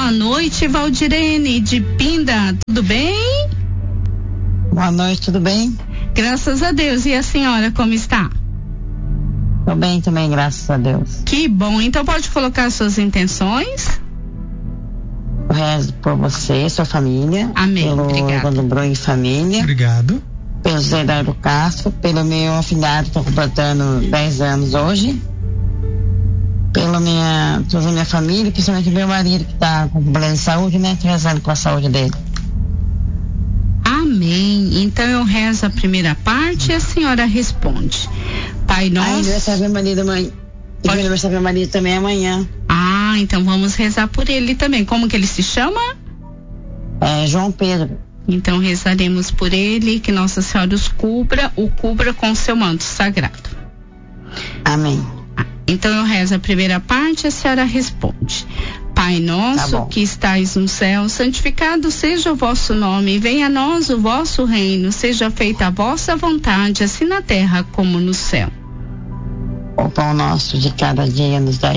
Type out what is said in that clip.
Boa noite, Valdirene de Pinda, tudo bem? Boa noite, tudo bem? Graças a Deus. E a senhora, como está? Tô bem também, graças a Deus. Que bom. Então pode colocar suas intenções? Eu rezo por você, sua família. Amém. Pelo Evandro Brum e família. Obrigado. Pelo Zé Eduardo Castro, pelo meu afilhado, tô completando 10 anos hoje. Toda a minha família, principalmente meu marido que tá com problema de saúde, né? Tô rezando com a saúde dele. Amém. Então eu rezo a primeira parte e a senhora responde. Pai nosso. Aniversário do meu marido, mãe. E o aniversário do meu marido também é amanhã. Ah, então vamos rezar por ele também. Como que ele se chama? João Pedro. Então rezaremos por ele, que Nossa Senhora o cubra com seu manto sagrado. Amém. Então eu rezo a primeira parte, a senhora responde. Pai nosso que estais no céu, santificado seja o vosso nome, venha a nós o vosso reino, seja feita a vossa vontade, assim na terra como no céu. O pão nosso de cada dia nos dai